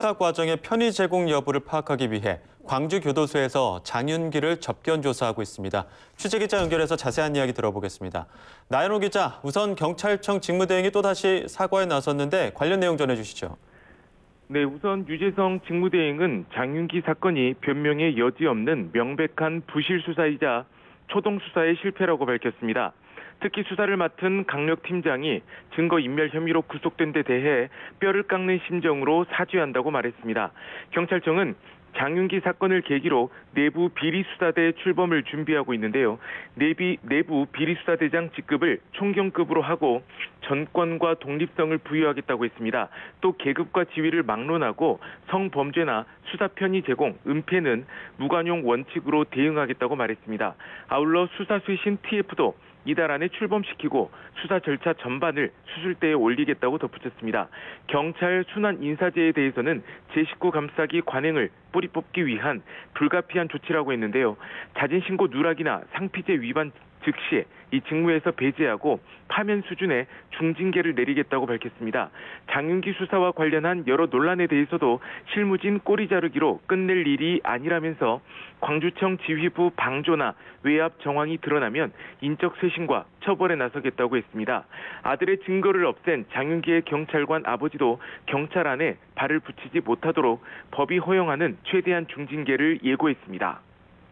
수사 과정의 편의 제공 여부를 파악하기 위해 광주교도소에서 장윤기를 접견 조사하고 있습니다. 취재기자 연결해서 자세한 이야기 들어보겠습니다. 나연호 기자, 우선 경찰청 직무대행이 또다시 사과에 나섰는데 관련 내용 전해주시죠. 네, 우선 유재성 직무대행은 장윤기 사건이 변명의 여지 없는 명백한 부실 수사이자 초동 수사의 실패라고 밝혔습니다. 특히 수사를 맡은 강력 팀장이 증거인멸 혐의로 구속된 데 대해 뼈를 깎는 심정으로 사죄한다고 말했습니다. 경찰청은 장윤기 사건을 계기로 내부 비리수사대 출범을 준비하고 있는데요. 내부 비리수사대장 직급을 총경급으로 하고 전권과 독립성을 부여하겠다고 했습니다. 또 계급과 지위를 막론하고 성범죄나 수사 편의 제공, 은폐는 무관용 원칙으로 대응하겠다고 말했습니다. 아울러 수사 쇄신 TF도 이달 안에 출범시키고 수사 절차 전반을 수술대에 올리겠다고 덧붙였습니다. 경찰 순환 인사제에 대해서는 제19 감싸기 관행을 뿌리 뽑기 위한 불가피한 조치라고 했는데요. 자진신고 누락이나 상피제 위반 즉시 이 직무에서 배제하고 파면 수준의 중징계를 내리겠다고 밝혔습니다. 장윤기 수사와 관련한 여러 논란에 대해서도 실무진 꼬리 자르기로 끝낼 일이 아니라면서 광주청 지휘부 방조나 외압 정황이 드러나면 인적 쇄신과 처벌에 나서겠다고 했습니다. 아들의 증거를 없앤 장윤기의 경찰관 아버지도 경찰 안에 발을 붙이지 못하도록 법이 허용하는 최대한 중징계를 예고했습니다.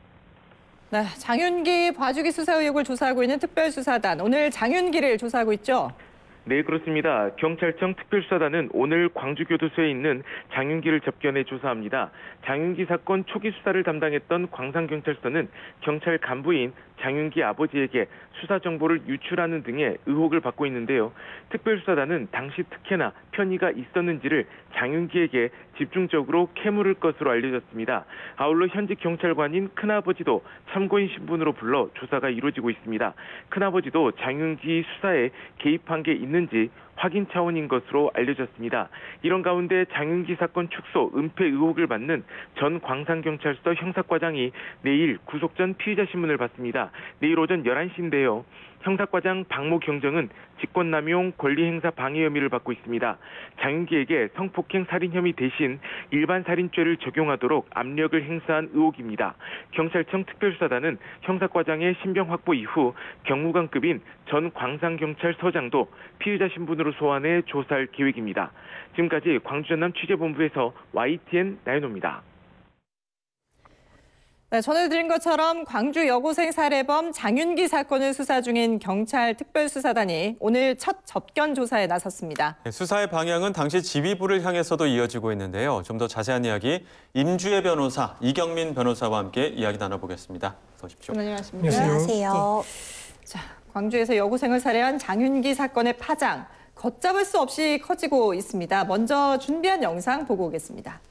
네, 장윤기 봐주기 수사 의혹을 조사하고 있는 특별수사단. 오늘 장윤기를 조사하고 있죠? 네, 그렇습니다. 경찰청 특별수사단은 오늘 광주교도소에 있는 장윤기를 접견해 조사합니다. 장윤기 사건 초기 수사를 담당했던 광산경찰서는 경찰 간부인 장윤기 아버지에게 수사 정보를 유출하는 등의 의혹을 받고 있는데요. 특별수사단은 당시 특혜나 편의가 있었는지를 장윤기에게 집중적으로 캐물을 것으로 알려졌습니다. 아울러 현직 경찰관인 큰아버지도 참고인 신분으로 불러 조사가 이루어지고 있습니다. 큰아버지도 장윤기 수사에 개입한 게 있는지 확인 차원인 것으로 알려졌습니다. 이런 가운데 장윤기 사건 축소, 은폐 의혹을 받는 전 광산경찰서 형사과장이 내일 구속 전 피의자 신문을 받습니다. 내일 오전 11시인데요. 형사과장 박모 경정은 직권남용 권리행사 방해 혐의를 받고 있습니다. 장윤기에게 성폭행 살인 혐의 대신 일반 살인죄를 적용하도록 압력을 행사한 의혹입니다. 경찰청 특별수사단은 형사과장의 신병 확보 이후 경무관급인 전 광산경찰서장도 피의자 신분으로 소환해 조사할 계획입니다. 지금까지 광주 전남 취재본부에서 YTN 나연호입니다. 네, 전해드린 것처럼 광주 여고생 살해범 장윤기 사건을 수사 중인 경찰 특별수사단이 오늘 첫 접견 조사에 나섰습니다. 수사의 방향은 당시 지휘부를 향해서도 이어지고 있는데요. 좀 더 자세한 이야기 임주혜 변호사, 이경민 변호사와 함께 이야기 나눠보겠습니다. 어서 오십시오. 안녕하십니까. 안녕하세요. 자, 광주에서 여고생을 살해한 장윤기 사건의 파장, 걷잡을 수 없이 커지고 있습니다. 먼저 준비한 영상 보고 오겠습니다.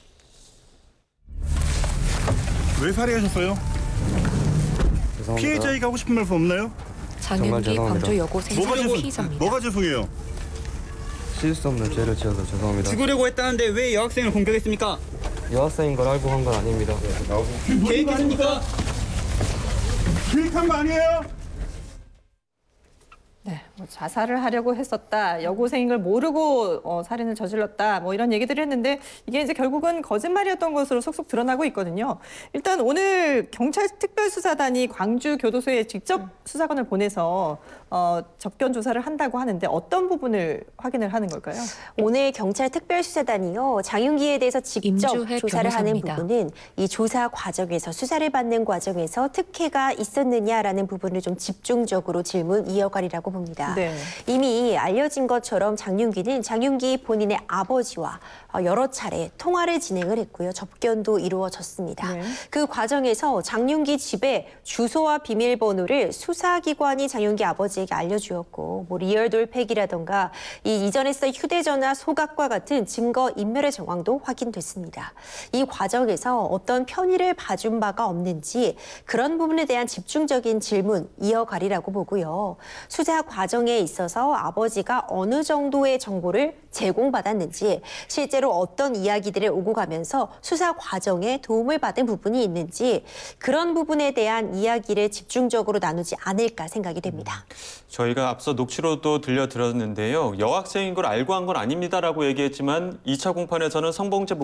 왜 살해하셨어요? 죄송합니다. 피해자에게 하고 싶은 말씀 없나요? 장윤기 광주 여고생 살해 피의자입니다. 뭐가 죄송해요? 실수 없는 죄를 지어서 죄송합니다. 죽으려고 했다는데 왜 여학생을 공격했습니까? 여학생인 걸 알고 한 건 아닙니다. 계획했습니까? 계획한 거 아니에요? 네, 뭐 자살을 하려고 했었다, 여고생인 걸 모르고 살인을 저질렀다, 뭐 이런 얘기들을 했는데 이게 이제 결국은 거짓말이었던 것으로 속속 드러나고 있거든요. 일단 오늘 경찰 특별수사단이 광주 교도소에 직접 수사관을 보내서 접견 조사를 한다고 하는데 어떤 부분을 확인을 하는 걸까요? 오늘 경찰 특별수사단이요, 장윤기에 대해서 직접 조사를 하는 부분은 이 조사 과정에서, 수사를 받는 과정에서 특혜가 있었느냐라는 부분을 좀 집중적으로 질문 이어가리라고 봅니다. 네. 이미 알려진 것처럼 장윤기는 장윤기 본인의 아버지와 여러 차례 통화를 진행을 했고요. 접견도 이루어졌습니다. 네. 그 과정에서 장윤기 집의 주소와 비밀번호를 수사기관이 장윤기 아버지에게 알려주었고, 뭐 리얼돌 팩이라던가 이 이전에 쓴 휴대전화 소각과 같은 증거 인멸의 정황도 확인됐습니다. 이 과정에서 어떤 편의를 봐준 바가 없는지 그런 부분에 대한 집중적인 질문 이어가리라고 보고요. 수사 과정에 있어서 아버지가 어느 정도의 정보를 제공받았는지, 실제로 어떤 이야기들을 오고 가면서 수사 과정에 도움을 받은 부분이 있는지, 그런 부분에 대한 이야기를 집중적으로 나누지 않을까 생각이 됩니다. 저희가 앞서 녹취로도 들려드렸는데요. 여학생인 걸 알고 한 건 아닙니다라고 얘기했지만 2차 공판에서는 성범죄